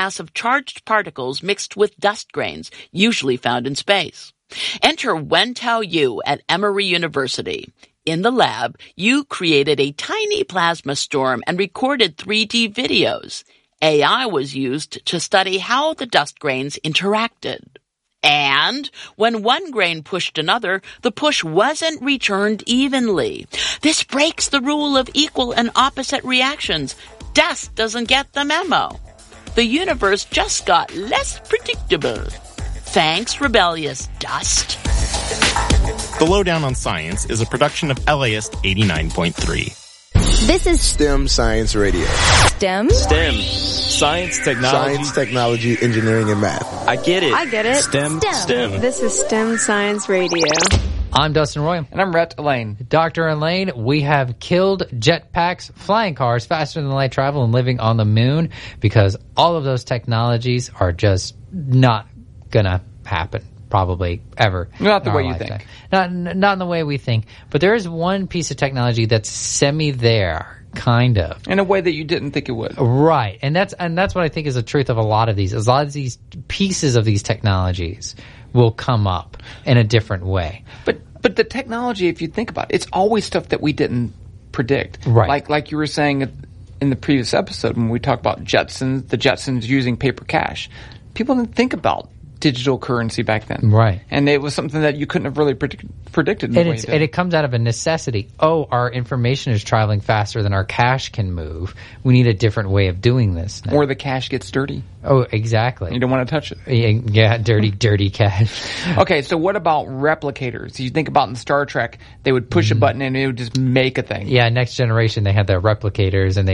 mass of charged particles mixed with dust grains, usually found in space. Enter Wentao Yu at Emory University. In the lab, Yu created a tiny plasma storm and recorded 3D videos. AI was used to study how the dust grains interacted. And when one grain pushed another, the push wasn't returned evenly. This breaks the rule of equal and opposite reactions. Dust doesn't get the memo. The universe just got less predictable. Thanks, rebellious dust. The Lowdown on Science is a production of LAist 89.3. This is STEM Science Radio. STEM? STEM. Science, technology, engineering, and math. I get it. I get it. STEM. This is STEM Science Radio. I'm Dustin Roy. And I'm Rhett Elaine. Dr. Elaine, we have killed jetpacks, flying cars, faster than light travel, and living on the moon because all of those technologies are just not going to happen. Probably ever. Not the way you think. Not in the way we think. But there is one piece of technology that's semi-there, kind of. In a way that you didn't think it would. Right. And that's what I think is the truth of a lot of these. A lot of these pieces of these technologies will come up in a different way. But the technology, if you think about it, it's always stuff that we didn't predict. Right. Like you were saying in the previous episode when we talked about the Jetsons using paper cash. People didn't think about digital currency back then. Right. And it was something that you couldn't have really predicted. And it comes out of a necessity. Oh, our information is traveling faster than our cash can move. We need a different way of doing this now. Or the cash gets dirty. Oh, exactly. You don't want to touch it. Yeah, dirty cash. Okay, so what about replicators? You think about in Star Trek, they would push a button and it would just make a thing. Yeah, Next Generation, they had their replicators, and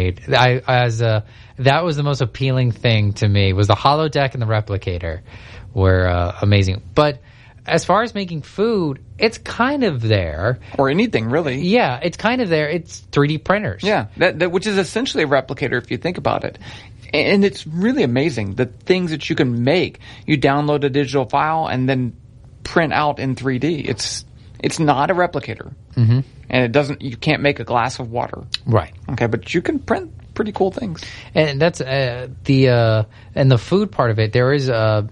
that was the most appealing thing to me, was the holodeck and the replicator were amazing. But as far as making food, it's kind of there. Or anything, really. Yeah, it's kind of there. It's 3D printers. Yeah, that which is essentially a replicator if you think about it. And it's really amazing, the things that you can make. You download a digital file and then print out in 3D. It's not a replicator. Mm-hmm. And you can't make a glass of water. Right. Okay, but you can print pretty cool things. And that's and the food part of it, there is a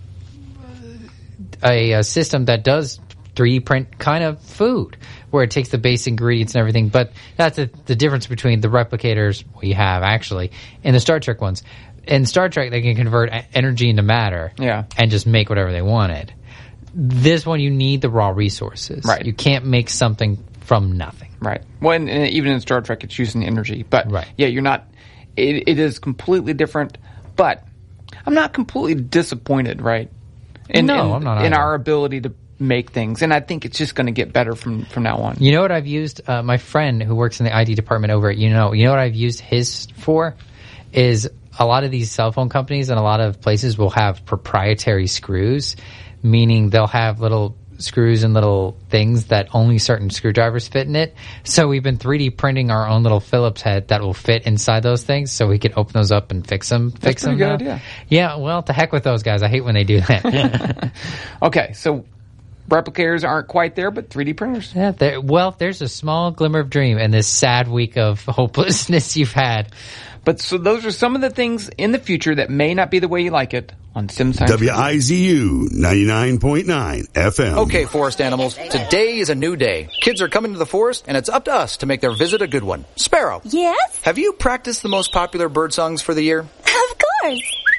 system that does 3D print kind of food, where it takes the base ingredients and everything. But that's the difference between the replicators we have, actually, and the Star Trek ones. In Star Trek, they can convert energy into matter and just make whatever they wanted. This one, you need the raw resources. Right. You can't make something from nothing. Right. Well, and even in Star Trek, it's using energy. But, yeah, you're not – it is completely different. But I'm not completely disappointed, right? I'm not in our ability to make things, and I think it's just going to get better from now on. You know what I've used? My friend who works in the ID department over at you know what I've used his for is a lot of these cell phone companies and a lot of places will have proprietary screws, meaning they'll have little screws and little things that only certain screwdrivers fit in it. So we've been 3D printing our own little Phillips head that will fit inside those things, so we can open those up and fix them. That's a pretty good idea. Yeah, well, to heck with those guys. I hate when they do that. Okay, so replicators aren't quite there, but 3D printers. Yeah, there's a small glimmer of dream in this sad week of hopelessness you've had. But so those are some of the things in the future that may not be the way you like it on STEM Science. WIZU 99.9 FM. Okay, forest animals, today is a new day. Kids are coming to the forest, and it's up to us to make their visit a good one. Sparrow. Yes? Have you practiced the most popular bird songs for the year? Of course.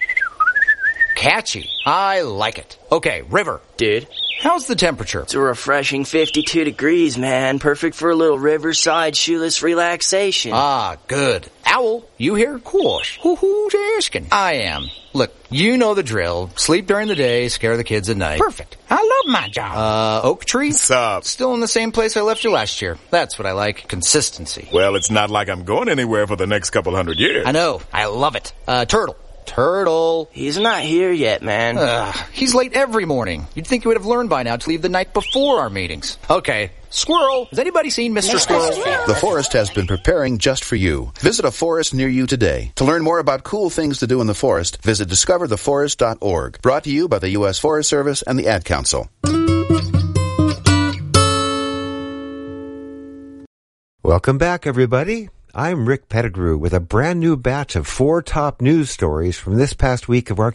Catchy. I like it. Okay, River. Dude. How's the temperature? It's a refreshing 52 degrees, man. Perfect for a little riverside shoeless relaxation. Ah, good. Owl, you here? Of course. Who's asking? I am. Look, you know the drill. Sleep during the day, scare the kids at night. Perfect. I love my job. Oak Tree? What's up? Still in the same place I left you last year. That's what I like. Consistency. Well, it's not like I'm going anywhere for the next couple hundred years. I know. I love it. Turtle. He's not here yet, man. He's late every morning. You'd think he would have learned by now to leave the night before our meetings. Okay. Squirrel. Has anybody seen Mr. Squirrel? The forest has been preparing just for you. Visit a forest near you today. To learn more about cool things to do in the forest, visit discovertheforest.org. Brought to you by the U.S. Forest Service and the Ad Council. Welcome back, everybody. I'm Rick Pettigrew with a brand new batch of 4 top news stories from this past week of our